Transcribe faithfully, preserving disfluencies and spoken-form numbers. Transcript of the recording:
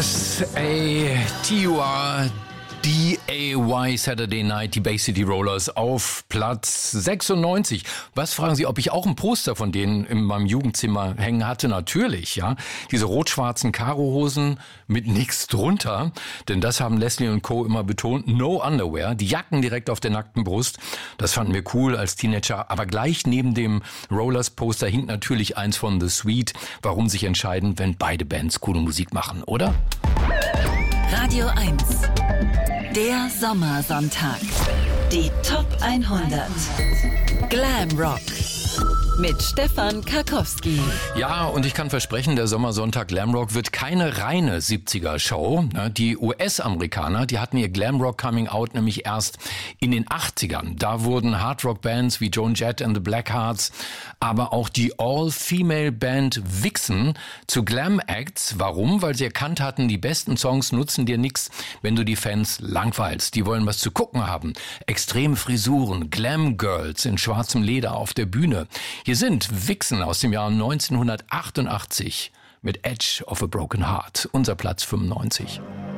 S A T U R D A Y Saturday Night, die Bay City Rollers auf Platz sechsundneunzig. Was fragen Sie, ob ich auch ein Poster von denen in meinem Jugendzimmer hängen hatte? Natürlich, ja. Diese rot-schwarzen Karohosen mit nichts drunter. Denn das haben Leslie und Co. immer betont. No Underwear. Die Jacken direkt auf der nackten Brust. Das fanden wir cool als Teenager. Aber gleich neben dem Rollers-Poster hing natürlich eins von The Sweet. Warum sich entscheiden, wenn beide Bands coole Musik machen, oder? Radio eins. Der Sommersonntag. Die Top hundert. Glam Rock. Mit Stefan Karkowski. Ja, und ich kann versprechen, der Sommersonntag Glamrock wird keine reine siebziger-Show. Die U S-Amerikaner, die hatten ihr Glamrock Coming Out nämlich erst in den achtzigern. Da wurden Hardrock-Bands wie Joan Jett and the Blackhearts, aber auch die All-Female-Band Vixen zu Glam-Acts. Warum? Weil sie erkannt hatten, die besten Songs nutzen dir nichts, wenn du die Fans langweilst. Die wollen was zu gucken haben. Extreme Frisuren, Glam-Girls in schwarzem Leder auf der Bühne. Hier sind Vixen aus dem Jahr neunzehnhundertachtundachtzig mit Edge of a Broken Heart, unser Platz fünfundneunzig.